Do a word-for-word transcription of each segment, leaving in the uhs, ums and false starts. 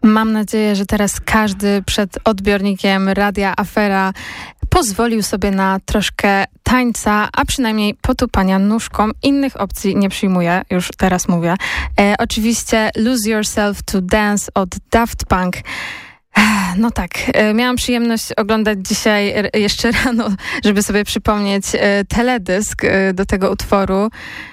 Mam nadzieję, że teraz każdy przed odbiornikiem Radia Afera pozwolił sobie na troszkę tańca, a przynajmniej potupania nóżką. Innych opcji nie przyjmuję, już teraz mówię. E, oczywiście Lose Yourself to Dance od Daft Punk. No tak, miałam przyjemność oglądać dzisiaj jeszcze rano, żeby sobie przypomnieć teledysk do tego utworu.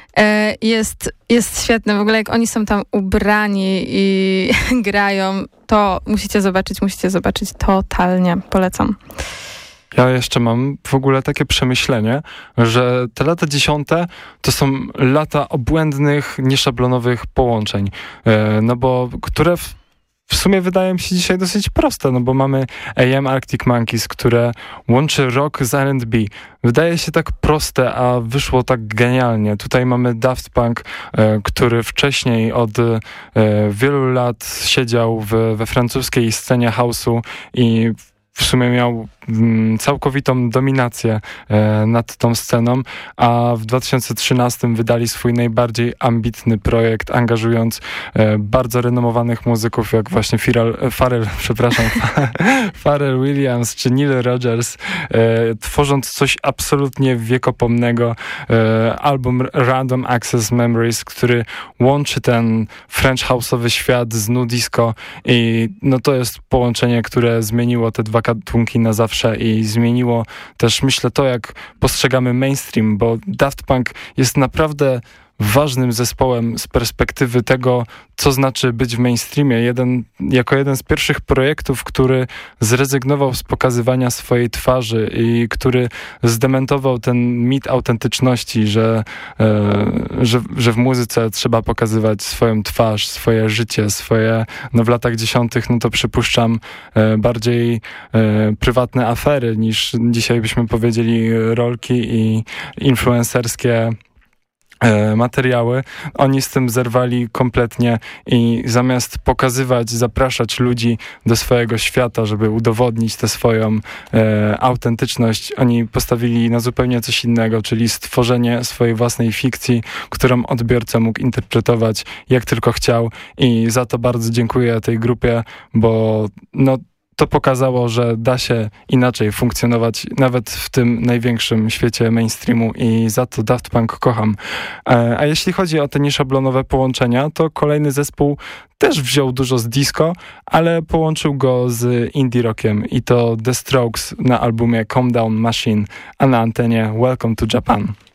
Jest, jest świetny. W ogóle jak oni są tam ubrani i grają, to musicie zobaczyć, musicie zobaczyć. Totalnie polecam. Ja jeszcze mam w ogóle takie przemyślenie, że te lata dziesiąte to są lata obłędnych, nieszablonowych połączeń. No bo które w W sumie wydaje mi się dzisiaj dosyć proste, no bo mamy A M Arctic Monkeys, które łączy rock z R and B. Wydaje się tak proste, a wyszło tak genialnie. Tutaj mamy Daft Punk, e, który wcześniej od e, wielu lat siedział w, we francuskiej scenie house'u i w sumie miał mm, całkowitą dominację e, nad tą sceną, a w dwa tysiące trzynastym wydali swój najbardziej ambitny projekt, angażując e, bardzo renomowanych muzyków, jak właśnie Pharrell, Pharrell przepraszam, Pharrell Williams czy Neil Rogers, e, tworząc coś absolutnie wiekopomnego. E, album Random Access Memories, który łączy ten French house'owy świat z nu disco i no to jest połączenie, które zmieniło te dwa gatunki na zawsze i zmieniło też, myślę, to, jak postrzegamy mainstream, bo Daft Punk jest naprawdę ważnym zespołem z perspektywy tego, co znaczy być w mainstreamie. Jeden, jako jeden z pierwszych projektów, który zrezygnował z pokazywania swojej twarzy i który zdementował ten mit autentyczności, że, e, że, że w muzyce trzeba pokazywać swoją twarz, swoje życie, swoje, no w latach dziesiątych, no to przypuszczam e, bardziej e, prywatne afery niż dzisiaj byśmy powiedzieli rolki i influencerskie materiały. Oni z tym zerwali kompletnie i zamiast pokazywać, zapraszać ludzi do swojego świata, żeby udowodnić tę swoją e, autentyczność, oni postawili na zupełnie coś innego, czyli stworzenie swojej własnej fikcji, którą odbiorca mógł interpretować jak tylko chciał i za to bardzo dziękuję tej grupie, bo no to pokazało, że da się inaczej funkcjonować nawet w tym największym świecie mainstreamu i za to Daft Punk kocham. A jeśli chodzi o te nieszablonowe połączenia, to kolejny zespół też wziął dużo z disco, ale połączył go z indie rockiem i to The Strokes na albumie Calm Down Machine, a na antenie Welcome to Japan.